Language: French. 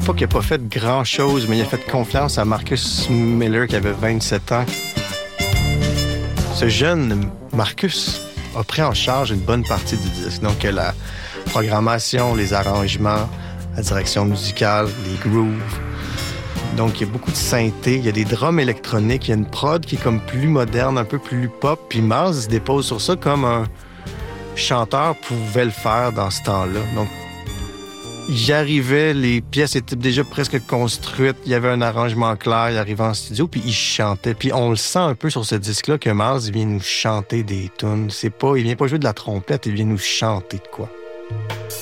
pas qu'il n'a pas fait grand-chose, mais il a fait confiance à Marcus Miller, qui avait 27 ans. Ce jeune Marcus a pris en charge une bonne partie du disque. Donc, la programmation, les arrangements, la direction musicale, les grooves. Donc, il y a beaucoup de synthé, il y a des drums électroniques, il y a une prod qui est comme plus moderne, un peu plus pop. Puis Mars se dépose sur ça comme un chanteur pouvait le faire dans ce temps-là. Donc, j'y arrivais, les pièces étaient déjà presque construites, il y avait un arrangement clair, il arrivait en studio, puis il chantait. Puis on le sent un peu sur ce disque-là que Mars, il vient nous chanter des tunes. Il vient pas jouer de la trompette, il vient nous chanter de quoi.